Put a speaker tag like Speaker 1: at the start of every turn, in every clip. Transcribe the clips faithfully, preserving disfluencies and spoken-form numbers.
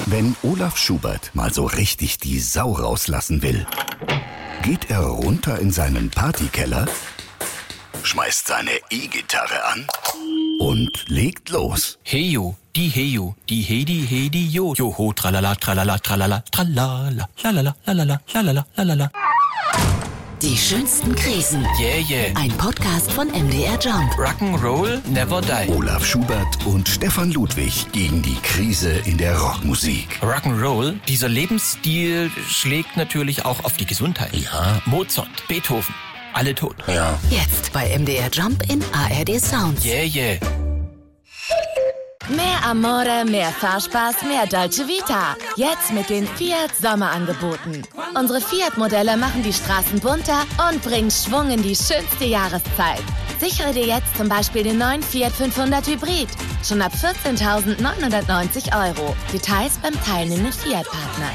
Speaker 1: Wenn Olaf Schubert mal so richtig die Sau rauslassen will, geht er runter in seinen Partykeller, schmeißt seine E-Gitarre an und legt los.
Speaker 2: Heyo, die Heyo, die Hedi, Hedi, Jo. Joho, tralala, tralala, tralala, tralala, lalala, lalala, lalala, lalala.
Speaker 3: Die schönsten Krisen.
Speaker 2: Yeah, yeah.
Speaker 3: Ein Podcast von M D R Jump.
Speaker 2: Rock'n'Roll never die.
Speaker 1: Olaf Schubert und Stefan Ludwig gegen die Krise in der Rockmusik.
Speaker 2: Rock'n'Roll, dieser Lebensstil schlägt natürlich auch auf die Gesundheit.
Speaker 1: Ja.
Speaker 2: Mozart, Beethoven, alle tot.
Speaker 1: Ja.
Speaker 3: Jetzt bei M D R Jump in A R D Sounds.
Speaker 2: Yeah, yeah.
Speaker 4: Mehr Amore, mehr Fahrspaß, mehr Dolce Vita. Jetzt mit den Fiat Sommerangeboten. Unsere Fiat-Modelle machen die Straßen bunter und bringen Schwung in die schönste Jahreszeit. Sichere dir jetzt zum Beispiel den neuen Fiat fünfhundert Hybrid. Schon ab vierzehntausendneunhundertneunzig Euro. Details beim teilnehmenden Fiat-Partner.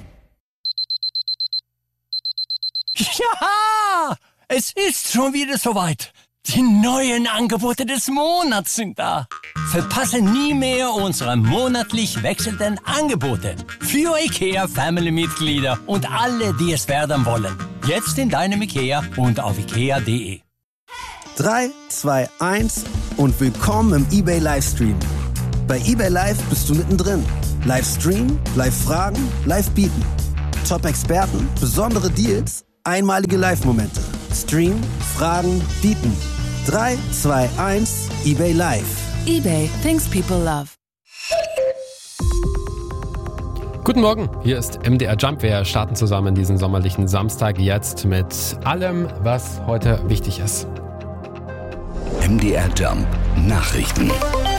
Speaker 5: Ja, es ist schon wieder soweit. Die neuen Angebote des Monats sind da. Verpasse nie mehr unsere monatlich wechselnden Angebote für IKEA-Family-Mitglieder und alle, die es werden wollen. Jetzt in deinem IKEA und auf ikea punkt de.
Speaker 6: drei, zwei, eins und willkommen im eBay Livestream. Bei eBay Live bist du mittendrin. Livestream, Live-Fragen, Live-Bieten. Top-Experten, besondere Deals, einmalige Live-Momente. Stream, Fragen, Bieten. drei, zwei, eins, eBay Live.
Speaker 4: eBay, things people love.
Speaker 7: Guten Morgen, hier ist M D R Jump. Wir starten zusammen diesen sommerlichen Samstag jetzt mit allem, was heute wichtig ist.
Speaker 1: M D R Jump Nachrichten.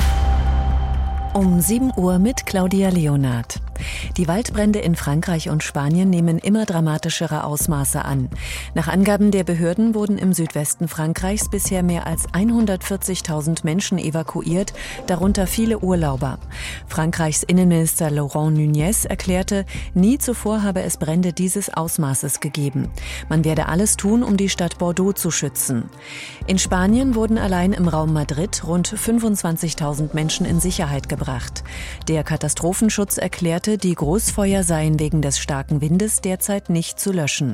Speaker 8: Um sieben Uhr mit Claudia Leonard. Die Waldbrände in Frankreich und Spanien nehmen immer dramatischere Ausmaße an. Nach Angaben der Behörden wurden im Südwesten Frankreichs bisher mehr als hundertvierzigtausend Menschen evakuiert, darunter viele Urlauber. Frankreichs Innenminister Laurent Nunez erklärte, nie zuvor habe es Brände dieses Ausmaßes gegeben. Man werde alles tun, um die Stadt Bordeaux zu schützen. In Spanien wurden allein im Raum Madrid rund fünfundzwanzigtausend Menschen in Sicherheit gebracht. Der Katastrophenschutz erklärte, die Großfeuer seien wegen des starken Windes derzeit nicht zu löschen.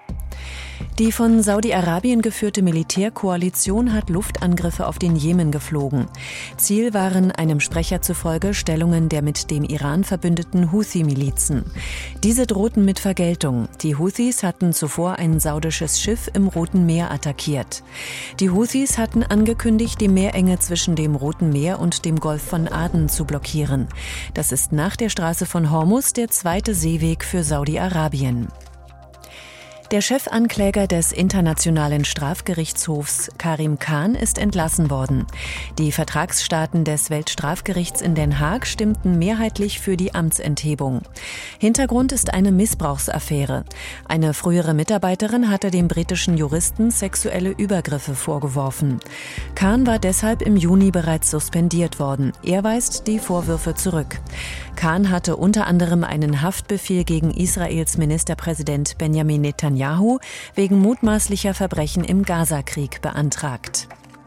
Speaker 8: Die von Saudi-Arabien geführte Militärkoalition hat Luftangriffe auf den Jemen geflogen. Ziel waren einem Sprecher zufolge Stellungen der mit dem Iran verbündeten Houthi-Milizen. Diese drohten mit Vergeltung. Die Houthis hatten zuvor ein saudisches Schiff im Roten Meer attackiert. Die Houthis hatten angekündigt, die Meerenge zwischen dem Roten Meer und dem Golf von Aden zu blockieren. Das ist nach der Straße von Hormuz der zweite Seeweg für Saudi-Arabien. Der Chefankläger des Internationalen Strafgerichtshofs Karim Khan ist entlassen worden. Die Vertragsstaaten des Weltstrafgerichts in Den Haag stimmten mehrheitlich für die Amtsenthebung. Hintergrund ist eine Missbrauchsaffäre. Eine frühere Mitarbeiterin hatte dem britischen Juristen sexuelle Übergriffe vorgeworfen. Khan war deshalb im Juni bereits suspendiert worden. Er weist die Vorwürfe zurück. Khan hatte unter anderem einen Haftbefehl gegen Israels Ministerpräsident Benjamin Netanyahu wegen mutmaßlicher Verbrechen im Gazakrieg beantragt.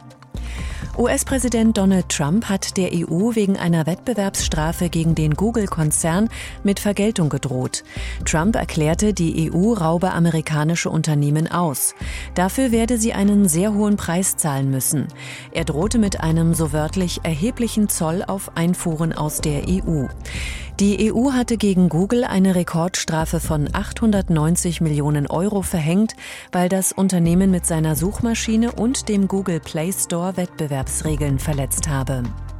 Speaker 8: U S-Präsident Donald Trump hat der E U wegen einer Wettbewerbsstrafe gegen den Google-Konzern mit Vergeltung gedroht. Trump erklärte, die E U raube amerikanische Unternehmen aus. Dafür werde sie einen sehr hohen Preis zahlen müssen. Er drohte mit einem so wörtlich erheblichen Zoll auf Einfuhren aus der E U. Die E U hatte gegen Google eine Rekordstrafe von achthundertneunzig Millionen Euro verhängt, weil das Unternehmen mit seiner Suchmaschine und dem Google Play Store Wettbewerbsregeln verletzt habe.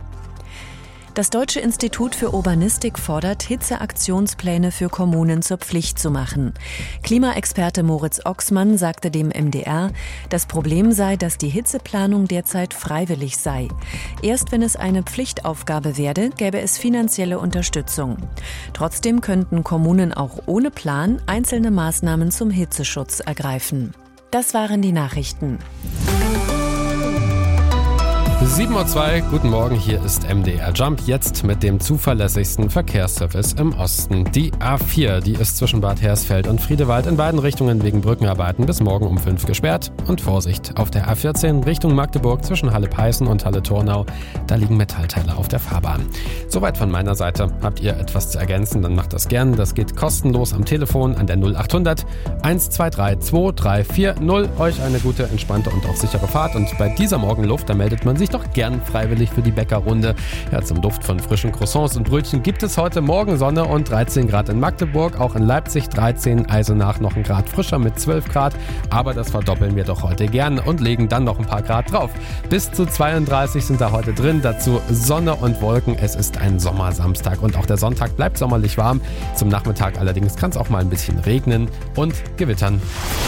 Speaker 8: Das Deutsche Institut für Urbanistik fordert, Hitzeaktionspläne für Kommunen zur Pflicht zu machen. Klimaexperte Moritz Oxmann sagte dem M D R, das Problem sei, dass die Hitzeplanung derzeit freiwillig sei. Erst wenn es eine Pflichtaufgabe werde, gäbe es finanzielle Unterstützung. Trotzdem könnten Kommunen auch ohne Plan einzelne Maßnahmen zum Hitzeschutz ergreifen. Das waren die Nachrichten.
Speaker 7: sieben Uhr zwei, guten Morgen, hier ist M D R Jump, jetzt mit dem zuverlässigsten Verkehrsservice im Osten. Die A vier, die ist zwischen Bad Hersfeld und Friedewald in beiden Richtungen wegen Brückenarbeiten bis morgen um fünf gesperrt. Und Vorsicht, auf der A vierzehn Richtung Magdeburg zwischen Halle-Peißen und Halle-Tornau, da liegen Metallteile auf der Fahrbahn. Soweit von meiner Seite. Habt ihr etwas zu ergänzen, dann macht das gern. Das geht kostenlos am Telefon an der null acht hundert eins zwei drei zwei drei vier null. Euch eine gute, entspannte und auch sichere Fahrt. Und bei dieser Morgenluft, da meldet man sich doch gern freiwillig für die Bäckerrunde. Ja, zum Duft von frischen Croissants und Brötchen gibt es heute Morgen Sonne und dreizehn Grad in Magdeburg, auch in Leipzig dreizehn, Eisenach noch ein Grad frischer mit zwölf Grad, aber das verdoppeln wir doch heute gern und legen dann noch ein paar Grad drauf. Bis zu zweiunddreißig sind da heute drin, dazu Sonne und Wolken. Es ist ein Sommersamstag und auch der Sonntag bleibt sommerlich warm. Zum Nachmittag allerdings kann es auch mal ein bisschen regnen und gewittern.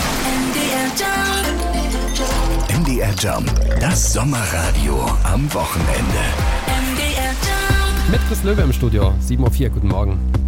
Speaker 1: M D R Jump, das Sommerradio am Wochenende.
Speaker 7: Mit Chris Löwe im Studio, sieben Uhr vier, guten Morgen.